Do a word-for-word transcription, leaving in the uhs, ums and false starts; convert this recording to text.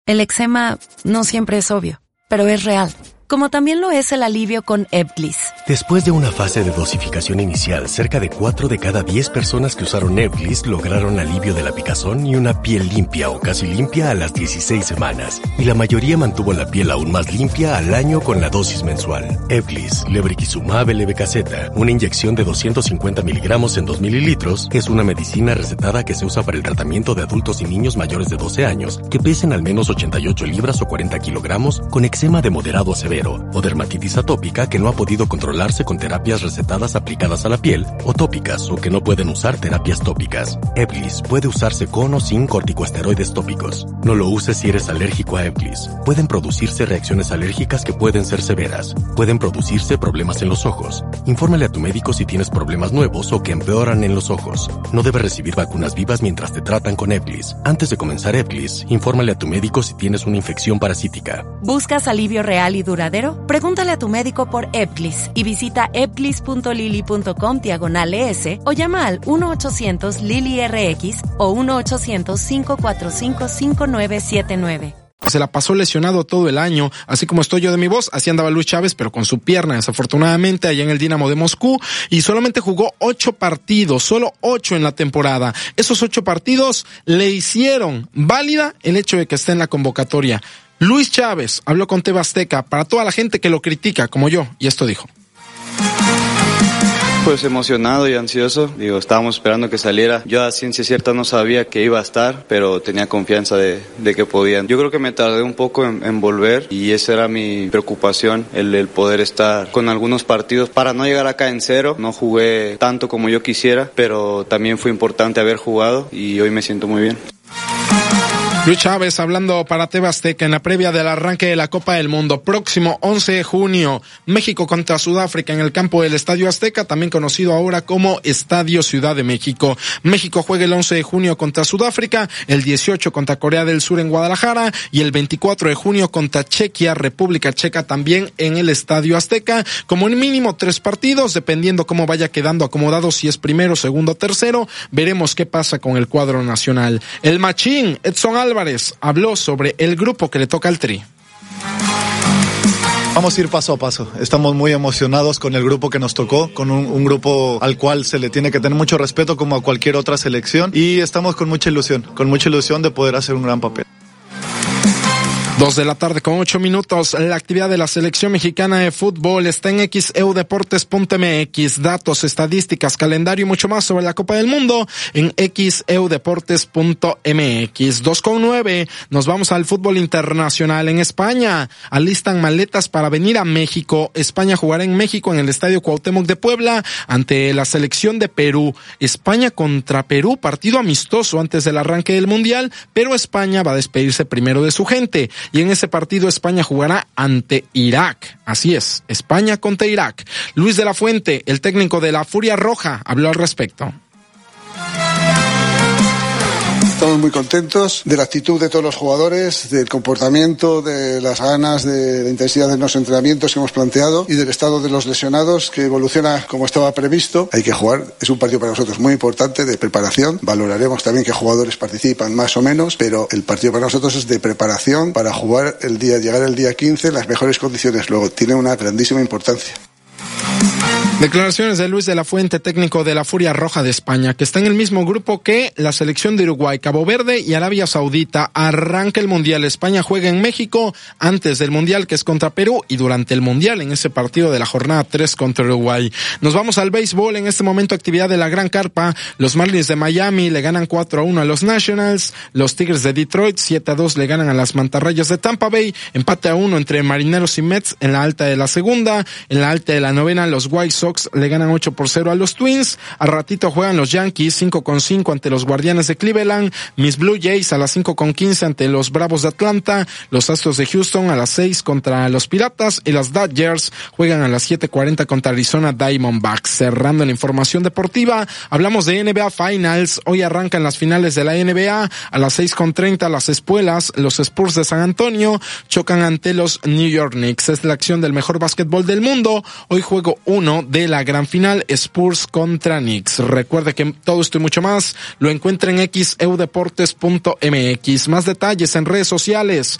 El eczema no siempre es obvio, pero es real. Como también lo es el alivio con Ebglyss. Después de una fase de dosificación inicial, cerca de cuatro de cada diez personas que usaron Ebglyss lograron alivio de la picazón y una piel limpia o casi limpia a las dieciséis semanas. Y la mayoría mantuvo la piel aún más limpia al año con la dosis mensual. Ebglyss, lebrikizumab levetaceta, una inyección de doscientos cincuenta miligramos en dos mililitros, es una medicina recetada que se usa para el tratamiento de adultos y niños mayores de doce años que pesen al menos ochenta y ocho libras o cuarenta kilogramos con eczema de moderado a severo o dermatitis atópica que no ha podido controlarse con terapias recetadas aplicadas a la piel o tópicas o que no pueden usar terapias tópicas. Ebglyss puede usarse con o sin corticosteroides tópicos. No lo uses si eres alérgico a Ebglyss. Pueden producirse reacciones alérgicas que pueden ser severas. Pueden producirse problemas en los ojos. Infórmale a tu médico si tienes problemas nuevos o que empeoran en los ojos. No debes recibir vacunas vivas mientras te tratan con Ebglyss. Antes de comenzar Ebglyss, infórmale a tu médico si tienes una infección parasítica. ¿Buscas alivio real y duradero? Pregúntale a tu médico por Ebglyss y visita ebglyss.lili.com diagonal ES o llama al uno ochocientos Lili R X o uno ochocientos, cinco cuatro cinco, cinco nueve siete nueve. Se la pasó lesionado todo el año, así como estoy yo de mi voz, así andaba Luis Chávez, pero con su pierna, desafortunadamente, allá en el Dinamo de Moscú, y solamente jugó ocho partidos, solo ocho en la temporada. Esos ocho partidos le hicieron válida el hecho de que esté en la convocatoria. Luis Chávez habló con T V Azteca para toda la gente que lo critica, como yo, y esto dijo. Pues emocionado y ansioso, digo, estábamos esperando que saliera. Yo a ciencia cierta no sabía que iba a estar, pero tenía confianza de, de que podían. Yo creo que me tardé un poco en, en volver y esa era mi preocupación, el, el poder estar con algunos partidos para no llegar acá en cero. No jugué tanto como yo quisiera, pero también fue importante haber jugado y hoy me siento muy bien. Luis Chávez hablando para T V Azteca en la previa del arranque de la Copa del Mundo. Próximo once de junio, México contra Sudáfrica en el campo del Estadio Azteca, también conocido ahora como Estadio Ciudad de México. México juega el once de junio contra Sudáfrica, el dieciocho contra Corea del Sur en Guadalajara y el veinticuatro de junio contra Chequia, República Checa, también en el Estadio Azteca. Como en mínimo tres partidos, dependiendo cómo vaya quedando acomodado, si es primero, segundo, tercero, veremos qué pasa con el cuadro nacional. El machín, Edson Álvarez, Álvarez habló sobre el grupo que le toca al Tri. Vamos a ir paso a paso. Estamos muy emocionados con el grupo que nos tocó, con un, un grupo al cual se le tiene que tener mucho respeto como a cualquier otra selección y estamos con mucha ilusión, con mucha ilusión de poder hacer un gran papel. Dos de la tarde con ocho minutos. La actividad de la selección mexicana de fútbol está en x e u deportes punto m x. Datos, estadísticas, calendario y mucho más sobre la Copa del Mundo en x e u deportes punto m x. Dos con nueve. Nos vamos al fútbol internacional. En España alistan maletas para venir a México. España jugará en México en el Estadio Cuauhtémoc de Puebla ante la selección de Perú. España contra Perú, partido amistoso antes del arranque del Mundial, pero España va a despedirse primero de su gente. Y en ese partido España jugará ante Irak. Así es, España contra Irak. Luis de la Fuente, el técnico de la Furia Roja, habló al respecto. Estamos muy contentos de la actitud de todos los jugadores, del comportamiento, de las ganas, de la intensidad de los entrenamientos que hemos planteado y del estado de los lesionados que evoluciona como estaba previsto. Hay que jugar, es un partido para nosotros muy importante de preparación. Valoraremos también qué jugadores participan más o menos, pero el partido para nosotros es de preparación para jugar el día, llegar el día quince en las mejores condiciones. Luego tiene una grandísima importancia. Declaraciones de Luis de la Fuente, técnico de la Furia Roja de España, que está en el mismo grupo que la selección de Uruguay, Cabo Verde y Arabia Saudita. Arranca el Mundial. España juega en México antes del Mundial, que es contra Perú, y durante el Mundial en ese partido de la jornada tres contra Uruguay. Nos vamos al béisbol. En este momento actividad de la Gran Carpa. Los Marlins de Miami le ganan cuatro a uno a los Nationals. Los Tigres de Detroit siete a dos le ganan a las Mantarrayas de Tampa Bay. Empate a uno entre Marineros y Mets en la alta de la segunda. En la alta de la novena los White Sox le ganan ocho por cero a los Twins. A ratito juegan los Yankees cinco con cinco ante los Guardianes de Cleveland. Mis Blue Jays a las cinco con quince ante los Bravos de Atlanta. Los Astros de Houston a las seis contra los Piratas. Y los Dodgers juegan a las siete cuarenta contra Arizona Diamondbacks. Cerrando la información deportiva, hablamos de N B A Finals. Hoy arrancan las finales de la N B A. A las seis con treinta las Espuelas, los Spurs de San Antonio, chocan ante los New York Knicks. Es la acción del mejor básquetbol del mundo. Hoy juego uno de de la gran final, Spurs contra Knicks. Recuerde que todo esto y mucho más lo encuentra en x e u deportes punto m x. Más detalles en redes sociales,